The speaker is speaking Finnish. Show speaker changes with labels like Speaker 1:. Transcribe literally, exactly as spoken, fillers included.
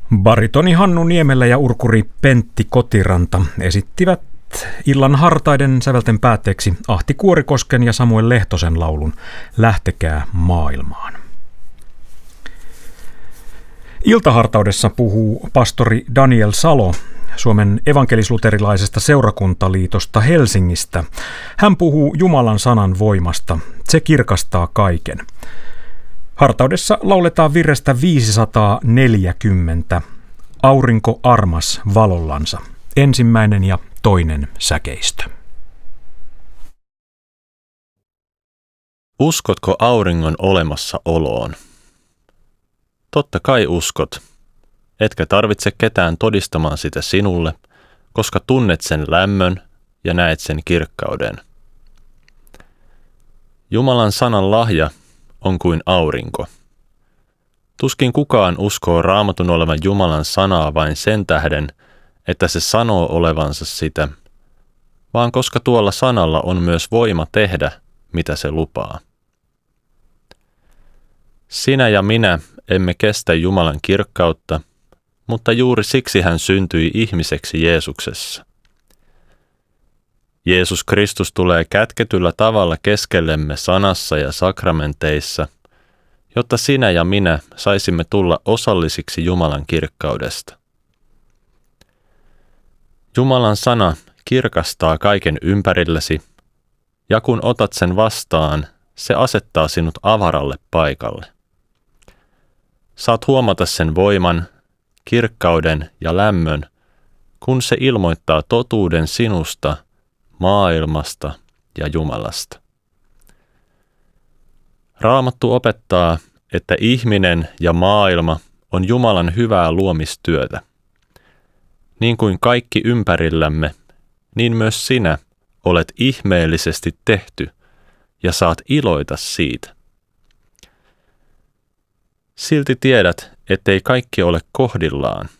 Speaker 1: Baritoni Hannu Niemelä ja urkuri Pentti Kotiranta esittivät illan hartaiden sävelten päätteeksi Ahti Kuorikosken ja Samuel Lehtosen laulun Lähtekää maailmaan. Iltahartaudessa puhuu pastori Daniel Salo Suomen evankelis-luterilaisesta seurakuntaliitosta Helsingistä. Hän puhuu Jumalan sanan voimasta. Se kirkastaa kaiken. Hartaudessa lauletaan virrestä viisisataaneljäkymmentä. Aurinko armas valollansa. Ensimmäinen ja toinen säkeistö.
Speaker 2: Uskotko auringon olemassaoloon? Totta kai uskot. Etkä tarvitse ketään todistamaan sitä sinulle, koska tunnet sen lämmön ja näet sen kirkkauden. Jumalan sanan lahja on kuin aurinko. Tuskin kukaan uskoo Raamatun olevan Jumalan sanaa vain sen tähden, että se sanoo olevansa sitä, vaan koska tuolla sanalla on myös voima tehdä, mitä se lupaa. Sinä ja minä emme kestä Jumalan kirkkautta, mutta juuri siksi hän syntyi ihmiseksi Jeesuksessa. Jeesus Kristus tulee kätketyllä tavalla keskellemme sanassa ja sakramenteissa, jotta sinä ja minä saisimme tulla osallisiksi Jumalan kirkkaudesta. Jumalan sana kirkastaa kaiken ympärillesi, ja kun otat sen vastaan, se asettaa sinut avaralle paikalle. Saat huomata sen voiman, kirkkauden ja lämmön, kun se ilmoittaa totuuden sinusta, maailmasta ja Jumalasta. Raamattu opettaa, että ihminen ja maailma on Jumalan hyvää luomistyötä. Niin kuin kaikki ympärillämme, niin myös sinä olet ihmeellisesti tehty ja saat iloita siitä. Silti tiedät, ettei kaikki ole kohdillaan.